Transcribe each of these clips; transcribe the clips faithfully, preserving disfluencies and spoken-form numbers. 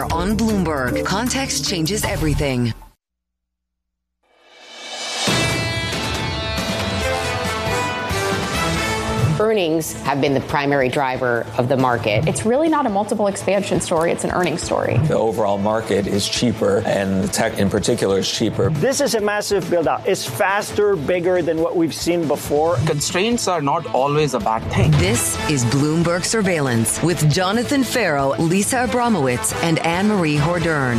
on Bloomberg. Context changes everything. Earnings have been the primary driver of the market. It's really not a multiple expansion story. It's an earnings story. The overall market is cheaper, and tech in particular is cheaper. This is a massive build-out. It's faster, bigger than what we've seen before. Constraints are not always a bad thing. This is Bloomberg Surveillance with Jonathan Farrow, Lisa Abramowitz, and Anne-Marie Hordern.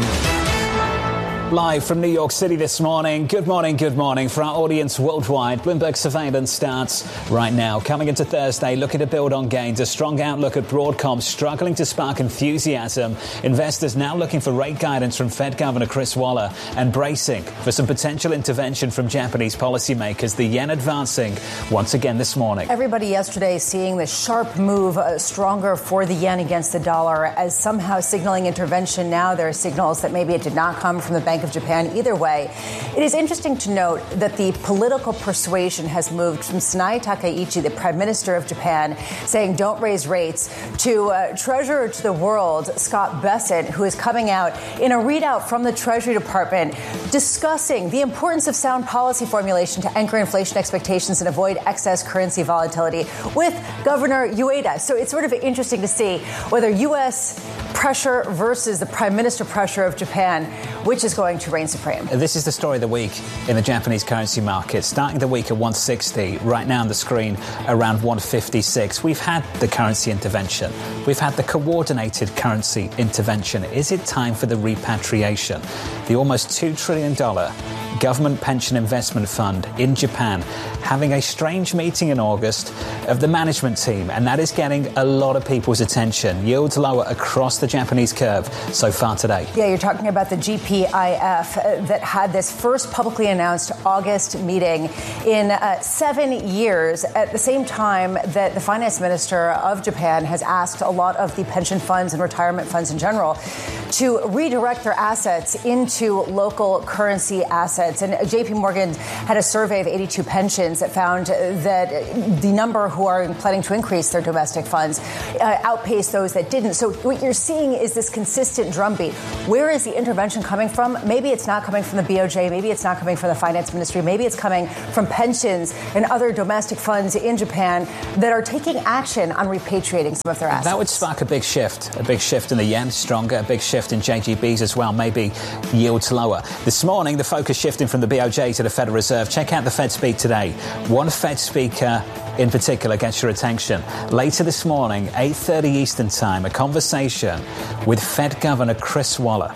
Live from New York City this morning. Good morning, good morning. For our audience worldwide, Bloomberg Surveillance starts right now. Coming into Thursday, looking to build on gains. A strong outlook at Broadcom, struggling to spark enthusiasm. Investors now looking for rate guidance from Fed Governor Chris Waller and bracing for some potential intervention from Japanese policymakers. The yen advancing once again this morning. Everybody yesterday seeing the sharp move uh, stronger for the yen against the dollar as somehow signaling intervention. Now there are signals that maybe it did not come from the Bank of Japan. Either way, it is interesting to note that the political persuasion has moved from Sanae Takaichi, the Prime Minister of Japan, saying don't raise rates, to uh, Treasurer to the World, Scott Bessent, who is coming out in a readout from the Treasury Department discussing the importance of sound policy formulation to anchor inflation expectations and avoid excess currency volatility with Governor Ueda. So it's sort of interesting to see whether U S pressure versus the Prime Minister pressure of Japan, which is going to reign supreme. This is the story of the week in the Japanese currency market. Starting the week at one sixty, right now on the screen around one fifty-six. We've had the currency intervention. We've had the coordinated currency intervention. Is it time for the repatriation? The almost two trillion dollars government pension investment fund in Japan having a strange meeting in August of the management team, and that is getting a lot of people's attention. Yields lower across the Japanese curve so far today. Yeah, you're talking about the G P I F uh, that had this first publicly announced August meeting in uh, seven years at the same time that the finance minister of Japan has asked a lot of the pension funds and retirement funds in general to redirect their assets into local currency assets. And J P Morgan had a survey of eighty-two pensions that found that the number who are planning to increase their domestic funds uh, outpaced those that didn't. So what you're seeing is this consistent drumbeat. Where is the intervention coming from? Maybe it's not coming from the B O J. Maybe it's not coming from the finance ministry. Maybe it's coming from pensions and other domestic funds in Japan that are taking action on repatriating some of their assets. That would spark a big shift, a big shift in the yen, stronger, a big shift in J G Bs as well, maybe yields lower. This morning, the focus shifting from the B O J to the Federal Reserve. Check out the Fed speak today. One Fed speaker in particular gets your attention. Later this morning, eight thirty Eastern Time, a conversation with Fed Governor Chris Waller.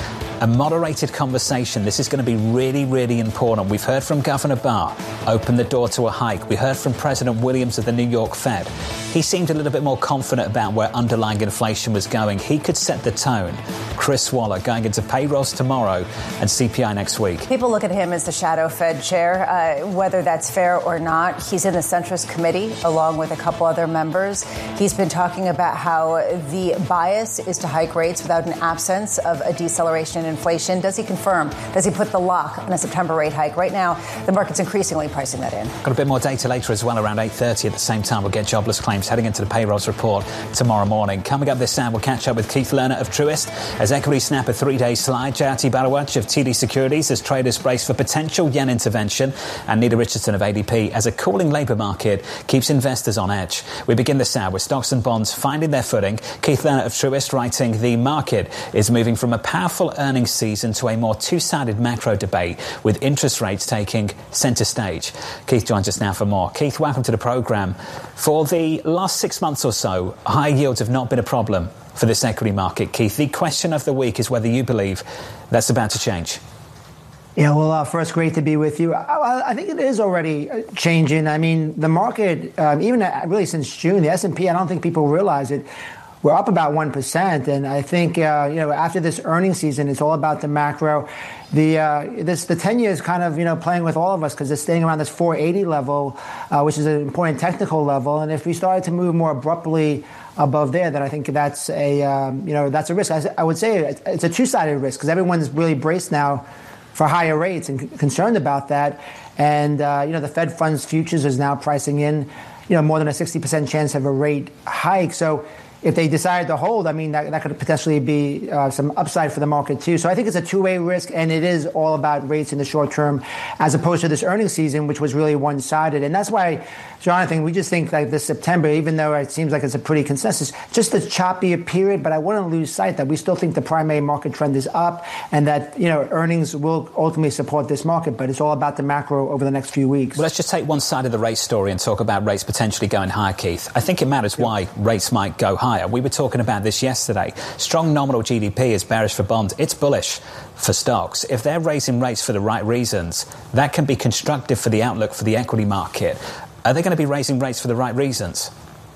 A moderated conversation. This is going to be really, really important. We've heard from Governor Barr open the door to a hike. We heard from President Williams of the New York Fed. He seemed a little bit more confident about where underlying inflation was going. He could set the tone. Chris Waller going into payrolls tomorrow and C P I next week. People look at him as the shadow Fed chair, uh, whether that's fair or not. He's in the centrist committee along with a couple other members. He's been talking about how the bias is to hike rates without an absence of a deceleration in inflation. Does he confirm? Does he put the lock on a September rate hike? Right now, the market's increasingly pricing that in. Got a bit more data later as well, around eight thirty. At the same time, we'll get jobless claims heading into the payrolls report tomorrow morning. Coming up this hour, we'll catch up with Keith Lerner of Truist as equities snap a three-day slide. Jayati Barawach of T D Securities as traders brace for potential yen intervention. And Nita Richardson of A D P as a cooling labour market keeps investors on edge. We begin this hour with stocks and bonds finding their footing. Keith Lerner of Truist writing, the market is moving from a powerful earnings season to a more two-sided macro debate with interest rates taking centre stage. Keith joins us now for more. Keith, welcome to the programme. For the last six months or so, high yields have not been a problem for this equity market. Keith, the question of the week is whether you believe that's about to change. Yeah, well, uh, first, great to be with you. I, I think it is already changing. I mean, the market, um, even really since June, the S and P, I don't think people realize it, we're up about one percent. And I think, uh, you know, after this earnings season, it's all about the macro. The uh, this the ten-year is kind of, you know, playing with all of us because it's staying around this four eighty level, uh, which is an important technical level. And if we started to move more abruptly above there, then I think that's a, um, you know, that's a risk. I, I would say it's a two-sided risk because everyone's really braced now for higher rates and c- concerned about that. And, uh, you know, the Fed funds futures is now pricing in, you know, more than a sixty percent chance of a rate hike. So if they decide to hold, I mean, that, that could potentially be uh, some upside for the market too. So I think it's a two-way risk, and it is all about rates in the short term, as opposed to this earnings season, which was really one-sided. And that's why, Jonathan, we just think like this September, even though it seems like it's a pretty consensus, just a choppier period. But I wouldn't lose sight that we still think the primary market trend is up, and that, you know, earnings will ultimately support this market. But it's all about the macro over the next few weeks. Well, let's just take one side of the rate story and talk about rates potentially going higher, Keith. I think it matters why rates might go higher. We were talking about this yesterday. Strong nominal G D P is bearish for bonds. It's bullish for stocks. If they're raising rates for the right reasons, that can be constructive for the outlook for the equity market. Are they going to be raising rates for the right reasons?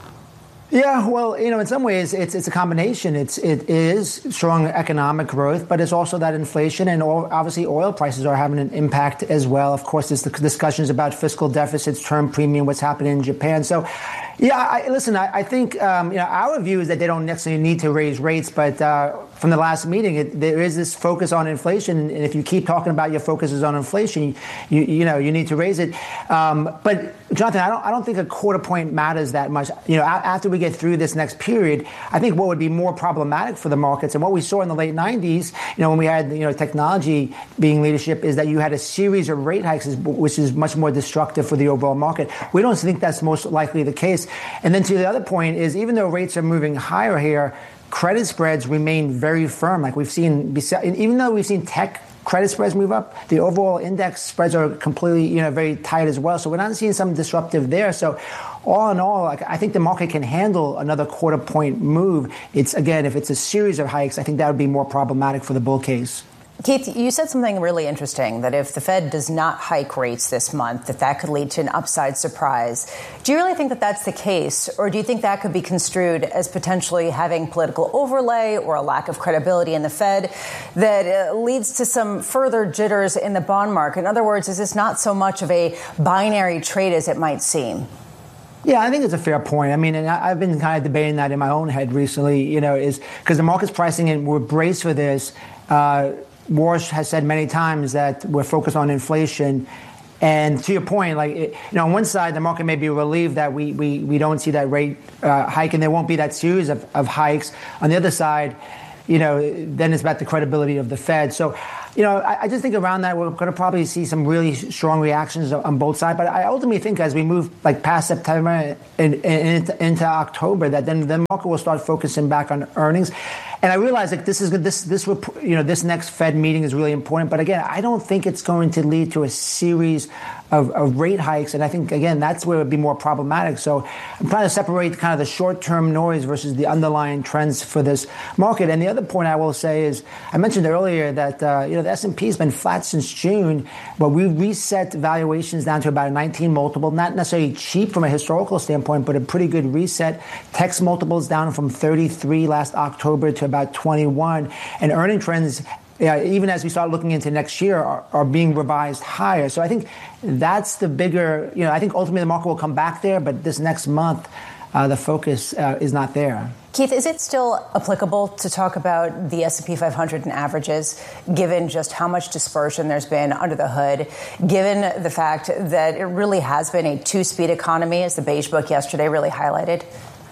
Yeah, well, you know, in some ways, it's it's a combination. It's it is strong economic growth, but it's also that inflation, and all, obviously oil prices are having an impact as well. Of course, there's the discussions about fiscal deficits, term premium, what's happening in Japan. So, yeah, I, listen, I, I think um, you know, our view is that they don't necessarily need to raise rates, but uh, from the last meeting, it, there is this focus on inflation, and if you keep talking about your focus is on inflation, you you know you need to raise it. Um, but Jonathan, I don't I don't think a quarter point matters that much. You know, after we get through this next period, I think what would be more problematic for the markets, and what we saw in the late nineties, you know, when we had, you know, technology being leadership, is that you had a series of rate hikes, which is much more destructive for the overall market. We don't think that's most likely the case. And then to the other point is, even though rates are moving higher here, credit spreads remain very firm. Like we've seen, even though we've seen tech credit spreads move up, the overall index spreads are completely, you know, very tight as well. So we're not seeing something disruptive there. So all in all, like, I think the market can handle another quarter point move. It's, again, if it's a series of hikes, I think that would be more problematic for the bull case. Keith, you said something really interesting, that if the Fed does not hike rates this month, that that could lead to an upside surprise. Do you really think that that's the case, or do you think that could be construed as potentially having political overlay or a lack of credibility in the Fed that uh, leads to some further jitters in the bond market? In other words, is this not so much of a binary trade as it might seem? Yeah, I think it's a fair point. I mean, and I've been kind of debating that in my own head recently, you know, is because the market's pricing in, we're braced for this. Uh, Walsh has said many times that we're focused on inflation. And to your point, like, it, you know, on one side, the market may be relieved that we, we, we don't see that rate uh, hike, and there won't be that series of, of hikes. On the other side, you know, then it's about the credibility of the Fed. So, you know, I, I just think around that, we're going to probably see some really strong reactions on both sides. But I ultimately think as we move like past September and, and into, into October, that then the market will start focusing back on earnings. And I realize that this is this this you know this next Fed meeting is really important. But again, I don't think it's going to lead to a series of, of rate hikes. And I think, again, that's where it would be more problematic. So I'm trying to separate kind of the short-term noise versus the underlying trends for this market. And the other point I will say is, I mentioned earlier that uh, you know the S and P has been flat since June, but we reset valuations down to about a nineteen multiple, not necessarily cheap from a historical standpoint, but a pretty good reset. Tech multiples down from thirty-three last October to about twenty-one, and earning trends, yeah, even as we start looking into next year, are, are being revised higher. So I think that's the bigger, you know, I think ultimately the market will come back there, but this next month, uh, the focus uh, is not there. Keith, is it still applicable to talk about the S and P five hundred and averages, given just how much dispersion there's been under the hood, given the fact that it really has been a two-speed economy, as the Beige Book yesterday really highlighted?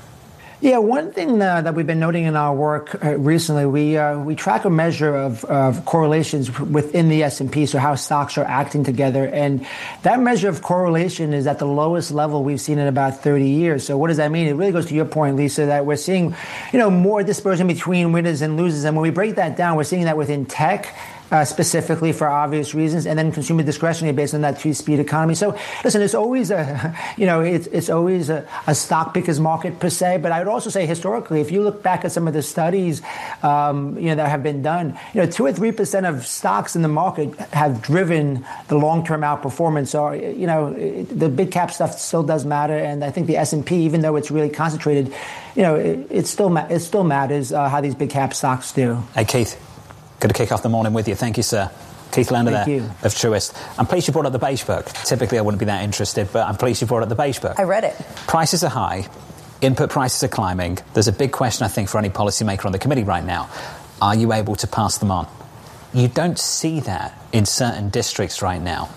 Yeah, one thing uh, that we've been noting in our work uh, recently, we uh, we track a measure of, of correlations within the S and P, so how stocks are acting together. And that measure of correlation is at the lowest level we've seen in about thirty years. So what does that mean? It really goes to your point, Lisa, that we're seeing, you know, more dispersion between winners and losers. And when we break that down, we're seeing that within tech, Uh, specifically for obvious reasons, and then consumer discretionary based on that two-speed economy. So, listen, it's always a, you know, it's it's always a, a stock picker's market per se. But I would also say historically, if you look back at some of the studies, um, you know, that have been done, you know, two or three percent of stocks in the market have driven the long-term outperformance. So, you know, it, the big cap stuff still does matter, and I think the S and P, even though it's really concentrated, you know, it, it still ma- it still matters uh, how these big cap stocks do. Hey, Keith. Good to kick off the morning with you. Thank you, sir. Keith Lerner there you. of Truist. I'm pleased you brought up the Beige Book. Typically, I wouldn't be that interested, but I'm pleased you brought up the Beige Book. I read it. Prices are high. Input prices are climbing. There's a big question, I think, for any policymaker on the committee right now. Are you able to pass them on? You don't see that in certain districts right now.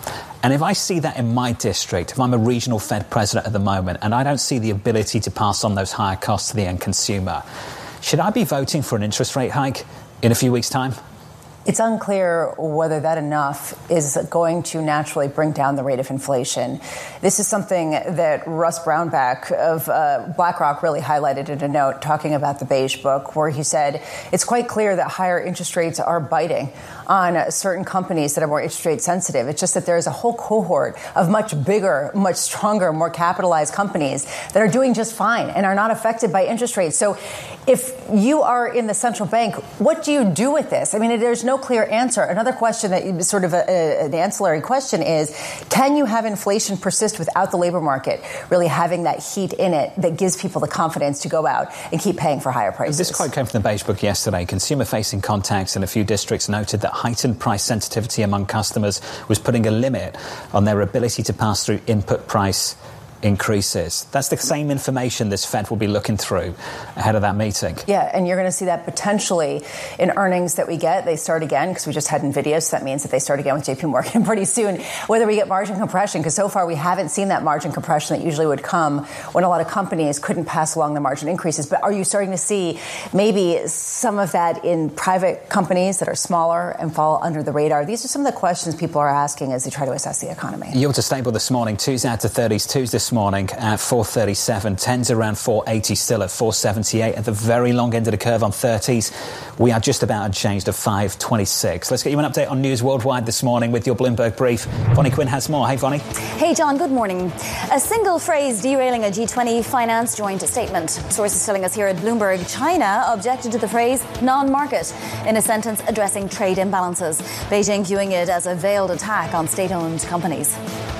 And if I see that in my district, if I'm a regional Fed president at the moment and I don't see the ability to pass on those higher costs to the end consumer, should I be voting for an interest rate hike in a few weeks' time? It's unclear whether that enough is going to naturally bring down the rate of inflation. This is something that Russ Brownback of uh, BlackRock really highlighted in a note talking about the Beige Book, where he said it's quite clear that higher interest rates are biting on certain companies that are more interest rate sensitive. It's just that there's a whole cohort of much bigger, much stronger, more capitalized companies that are doing just fine and are not affected by interest rates. So if you are in the central bank, what do you do with this? I mean, there's no clear answer. Another question that is sort of a, a, an ancillary question is, can you have inflation persist without the labor market really having that heat in it that gives people the confidence to go out and keep paying for higher prices? This quote came from the Beige Book yesterday. Consumer-facing contacts in a few districts noted that heightened price sensitivity among customers was putting a limit on their ability to pass through input price increases. That's the same information this Fed will be looking through ahead of that meeting. Yeah, and you're going to see that potentially in earnings that we get. They start again because we just had NVIDIA, so that means that they start again with J P Morgan pretty soon. Whether we get margin compression, because so far we haven't seen that margin compression that usually would come when a lot of companies couldn't pass along the margin increases. But are you starting to see maybe some of that in private companies that are smaller and fall under the radar? These are some of the questions people are asking as they try to assess the economy. Yields are stable this morning. Twos out to thirties, twos this morning at four thirty-seven, tens around four eighty, still at four seventy-eight. At the very long end of the curve on thirties, we are just about unchanged at five twenty-six. Let's get you an update on news worldwide this morning with your Bloomberg Brief. Vonnie Quinn has more. Hey, Vonnie. Hey, John, good morning. A single phrase derailing a G twenty finance joint statement. Sources telling us here at Bloomberg, China objected to the phrase non-market in a sentence addressing trade imbalances. Beijing viewing it as a veiled attack on state-owned companies.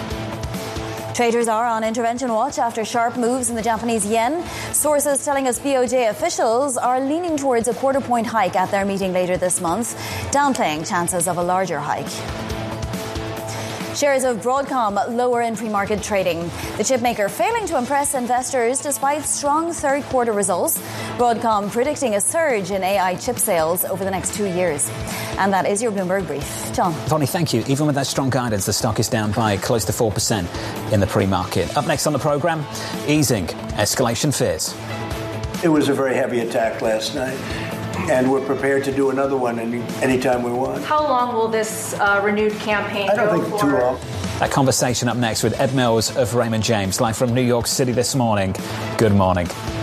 Traders are on intervention watch after sharp moves in the Japanese yen. Sources telling us B O J officials are leaning towards a quarter point hike at their meeting later this month, downplaying chances of a larger hike. Shares of Broadcom lower in pre-market trading. The chipmaker failing to impress investors despite strong third quarter results. Broadcom predicting a surge in A I chip sales over the next two years. And that is your Bloomberg Brief. John. Vonnie, thank you. Even with that strong guidance, the stock is down by close to four percent in the pre-market. Up next on the programme, easing escalation fears. It was a very heavy attack last night, and we're prepared to do another one any anytime we want. How long will this uh, renewed campaign I don't go think for? too long. That conversation up next with Ed Mills of Raymond James, live from New York City this morning. Good morning.